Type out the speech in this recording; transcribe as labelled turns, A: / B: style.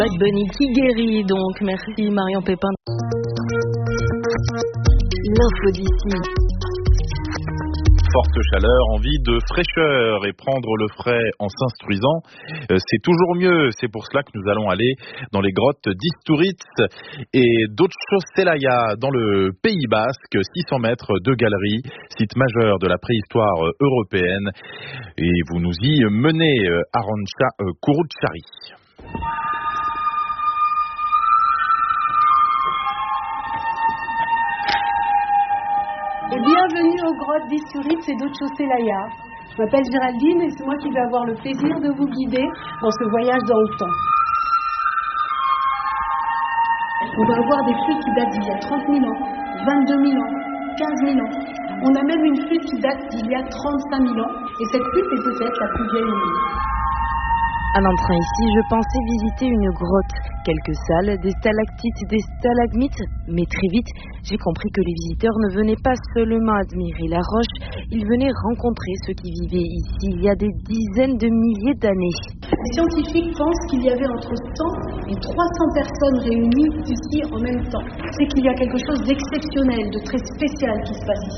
A: Bad Bunny qui guérit donc. Merci Marion Pépin.
B: L'info d'ici.
C: Forte chaleur, envie de fraîcheur et prendre le frais en s'instruisant, c'est toujours mieux. C'est pour cela que nous allons aller dans les grottes d'Isturiz et d'Otxo-Zelaya dans le Pays Basque, 600 mètres de galerie, site majeur de la préhistoire européenne. Et vous nous y menez, Arantxa Kurutsari.
D: Et bienvenue aux grottes d'Isturiz et d'Otxo-Zelaya. Je m'appelle Géraldine et c'est moi qui vais avoir le plaisir de vous guider dans ce voyage dans le temps. On va avoir des flûtes qui datent d'il y a 30 000 ans, 22 000 ans, 15 000 ans. On a même une flûte qui date d'il y a 35 000 ans et cette flûte est peut-être la plus vieille au monde.
A: En entrant ici, je pensais visiter une grotte, quelques salles, des stalactites, des stalagmites, mais très vite, j'ai compris que les visiteurs ne venaient pas seulement admirer la roche, ils venaient rencontrer ceux qui vivaient ici il y a des dizaines de milliers d'années.
D: Les scientifiques pensent qu'il y avait entre 100 et 300 personnes réunies ici en même temps. C'est qu'il y a quelque chose d'exceptionnel, de très spécial qui se passe ici.